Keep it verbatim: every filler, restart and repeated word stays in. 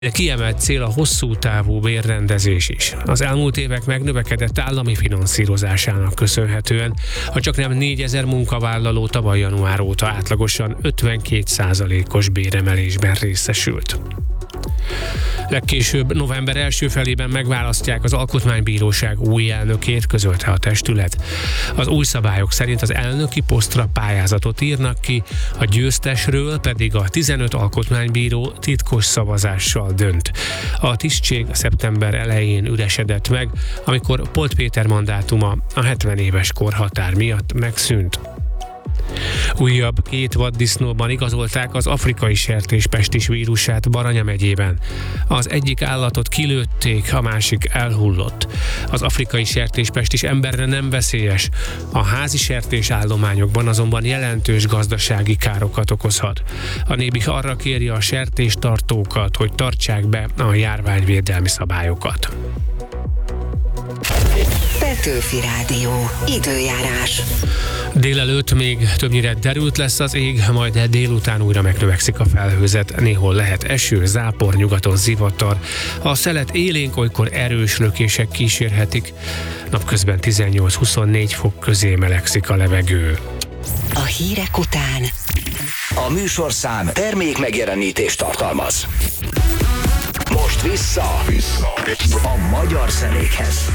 De kiemelt cél a hosszú távú bérrendezés is. Az elmúlt évek megnövekedett állami finanszírozásának köszönhetően a csaknem négyezer munkavállaló tavaly január óta átlagosan ötvenkét százalékos béremelésben részesült. Legkésőbb november első felében megválasztják az Alkotmánybíróság új elnökét, közölte a testület. Az új szabályok szerint az elnöki posztra pályázatot írnak ki, a győztesről pedig a tizenöt alkotmánybíró titkos szavazással dönt. A tisztség szeptember elején üresedett meg, amikor Polt Péter mandátuma a hetven éves korhatár miatt megszűnt. Újabb két vaddisznóban igazolták az afrikai sertéspestis vírusát Baranya megyében. Az egyik állatot kilőtték, a másik elhullott. Az afrikai sertéspestis emberre nem veszélyes, a házi sertés állományokban azonban jelentős gazdasági károkat okozhat. A Nébih arra kéri a sertéstartókat, hogy tartsák be a járványvédelmi szabályokat. Petőfi Rádió. Időjárás. Délelőtt még többnyire derült lesz az ég, majd délután újra megnövekszik a felhőzet. Néhol lehet eső, zápor, nyugaton zivatar. A szelet élénk, olykor erős lökések kísérhetik. Napközben tizennyolc-huszonnégy fok közé melegszik a levegő. A hírek után a műsorszám termék megjelenítést tartalmaz. Most vissza, vissza a magyar zenékhez.